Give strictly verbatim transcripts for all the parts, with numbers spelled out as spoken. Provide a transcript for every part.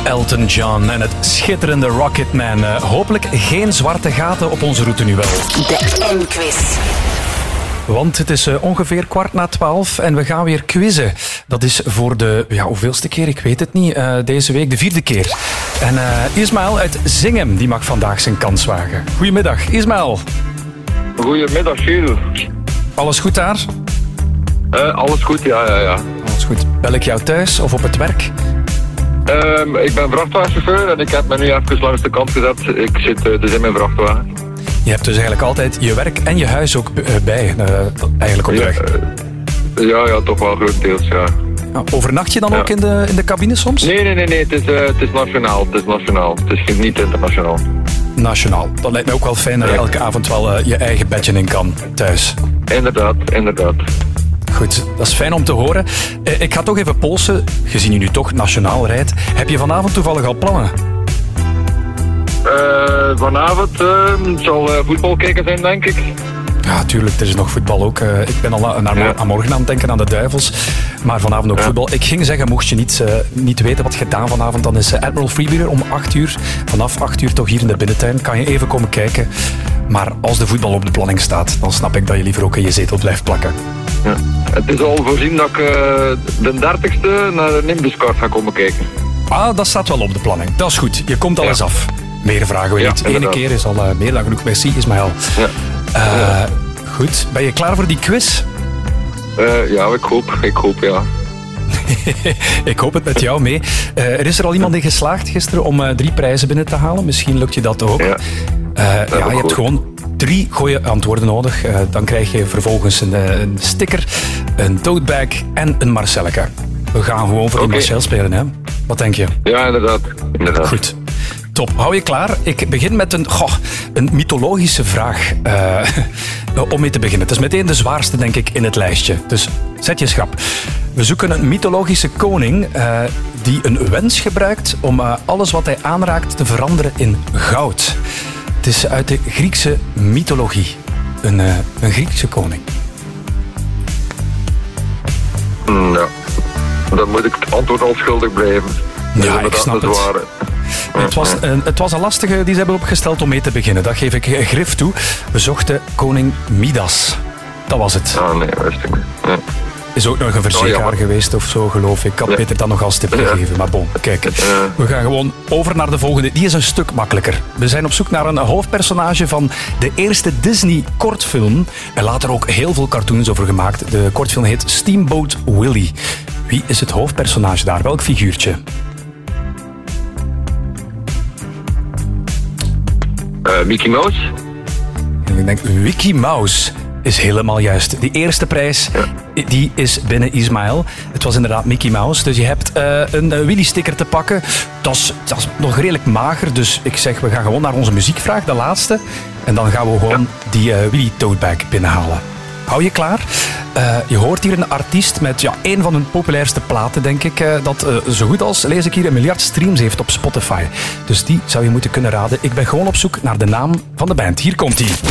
Elton John en het schitterende Rocketman. Uh, hopelijk geen zwarte gaten op onze route nu wel. De M-quiz. Want het is uh, ongeveer kwart na twaalf en we gaan weer quizzen. Dat is voor de, ja, hoeveelste keer? Ik weet het niet. Uh, deze week de vierde keer. En uh, Ismaël uit Zingem die mag vandaag zijn kans wagen. Goedemiddag, Ismaël. Goedemiddag, Gilles. Alles goed daar? Uh, alles goed, ja, ja, ja. Alles goed. Bel ik jou thuis of op het werk? Um, ik ben vrachtwagenchauffeur en ik heb me nu even langs de kant gezet. Ik zit uh, dus in mijn vrachtwagen. Je hebt dus eigenlijk altijd je werk en je huis ook uh, bij, uh, eigenlijk op de ja, weg. Uh, ja, ja, toch wel grotendeels, ja. Nou, overnacht je dan ja. ook in de, in de cabine soms? Nee, nee, nee, nee. Het is, uh, het is nationaal. Het is nationaal. Het is niet internationaal. Nationaal. Dat lijkt mij ook wel fijn dat je elke avond wel uh, je eigen bedje in kan thuis. Inderdaad, inderdaad. Goed, dat is fijn om te horen. Uh, ik ga toch even polsen, gezien je nu toch nationaal rijdt. Heb je vanavond toevallig al plannen? Uh, vanavond uh, zal uh, voetbal kijken zijn, denk ik. Ja, tuurlijk, er is nog voetbal ook. Uh, ik ben al naar ja. aan morgen aan het denken aan de Duivels. Maar vanavond ook ja. voetbal. Ik ging zeggen, mocht je niet, uh, niet weten wat gedaan vanavond, dan is uh, Admiral Freebieter om acht uur. Vanaf acht uur toch hier in de binnentuin. Kan je even komen kijken. Maar als de voetbal op de planning staat, dan snap ik dat je liever ook in je zetel blijft plakken. Ja. Het is al voorzien dat ik uh, de dertigste naar de Nimbuscard ga komen kijken. Ah, dat staat wel op de planning. Dat is goed. Je komt al ja. eens af. Meer vragen we ja, niet. Eén keer is al uh, meer dan genoeg. Merci, Ismaël. Ja. Uh, ja. Goed. Ben je klaar voor die quiz? Uh, ja, ik hoop. Ik hoop, ja. Ik hoop het met jou mee. Uh, er is er al iemand in geslaagd gisteren om uh, drie prijzen binnen te halen. Misschien lukt je dat ook. Ja, uh, ja je hebt gewoon drie goede antwoorden nodig. Uh, dan krijg je vervolgens een, een sticker, een toadbag en een Marcellika. We gaan gewoon voor okay. die Marcel spelen, hè? Wat denk je? Ja, inderdaad. inderdaad. Goed. Top, hou je klaar? Ik begin met een, goh, een mythologische vraag uh, om mee te beginnen. Het is meteen de zwaarste, denk ik, in het lijstje. Dus zet je schrap. We zoeken een mythologische koning uh, die een wens gebruikt om uh, alles wat hij aanraakt te veranderen in goud. Het is uit de Griekse mythologie. Een, uh, een Griekse koning. Ja, dan moet ik het antwoord al schuldig blijven. Ja, ik snap het. Zware. Het was, een, het was een lastige die ze hebben opgesteld om mee te beginnen. Dat geef ik grif toe. We zochten koning Midas. Dat was het. Ah, nee, wist ik niet. Ja. Is ook nog een verzekeraar oh, ja, geweest of zo, geloof ik. Ik had ja. Peter dan nog als tip gegeven. Ja. Maar bon, kijk. Ja. We gaan gewoon over naar de volgende. Die is een stuk makkelijker. We zijn op zoek naar een hoofdpersonage van de eerste Disney-kortfilm. En later ook heel veel cartoons over gemaakt. De kortfilm heet Steamboat Willie. Wie is het hoofdpersonage daar? Welk figuurtje? Uh, Mickey Mouse? En ik denk, Mickey Mouse is helemaal juist. Die eerste prijs, ja. die is binnen Ismaël. Het was inderdaad Mickey Mouse. Dus je hebt uh, een uh, Willy-sticker te pakken. Dat is, dat is nog redelijk mager. Dus ik zeg, we gaan gewoon naar onze muziekvraag, de laatste. En dan gaan we gewoon ja. die uh, Willy-toadbag binnenhalen. Hou je klaar? Uh, je hoort hier een artiest met ja, een van hun populairste platen, denk ik. Uh, dat uh, zo goed als, lees ik hier, een miljard streams heeft op Spotify. Dus die zou je moeten kunnen raden. Ik ben gewoon op zoek naar de naam van de band. Hier komt die.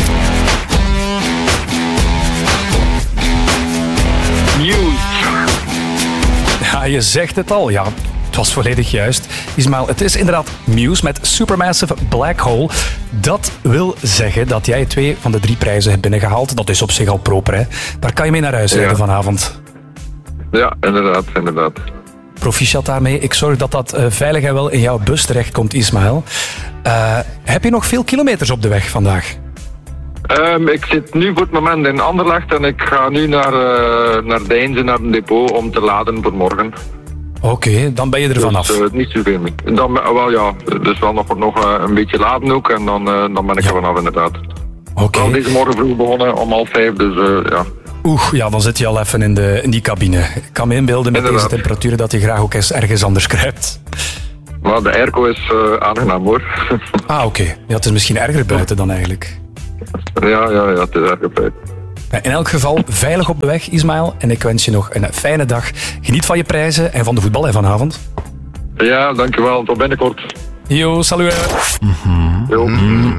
Muse. Ja, je zegt het al. Ja, het was volledig juist. Ismaël, het is inderdaad Muse met Supermassive Black Hole. Dat wil zeggen dat jij twee van de drie prijzen hebt binnengehaald. Dat is op zich al proper, hè? Daar kan je mee naar huis rijden ja. vanavond. Ja, inderdaad, inderdaad. Proficiat daarmee. Ik zorg dat dat uh, veilig en wel in jouw bus terechtkomt, Ismaël. Uh, heb je nog veel kilometers op de weg vandaag? Um, ik zit nu voor het moment in Anderlecht en ik ga nu naar, uh, naar Deinze, naar een depot, om te laden voor morgen. Oké, okay, dan ben je er dus, vanaf. Uh, niet zoveel meer. Dan, wel ja, dus wel nog, nog uh, een beetje laden ook en dan, uh, dan ben ik ja. er vanaf inderdaad. Oké. Okay. Ik ben deze morgen vroeg begonnen, om half vijf, dus uh, ja. Oeh, ja, dan zit je al even in, de, in die cabine. Ik kan me inbeelden met inderdaad. Deze temperaturen dat je graag ook eens ergens anders kruipt. Maar de airco is uh, aangenaam hoor. Ah, oké. Okay. Ja, het is misschien erger buiten dan eigenlijk. Ja, ja, ja, het is erger buiten. In elk geval, veilig op de weg, Ismaël. En ik wens je nog een fijne dag. Geniet van je prijzen en van de voetbal hè, vanavond. Ja, dankjewel. Tot binnenkort. Yo, salut. Mm-hmm. Yo. Mm-hmm.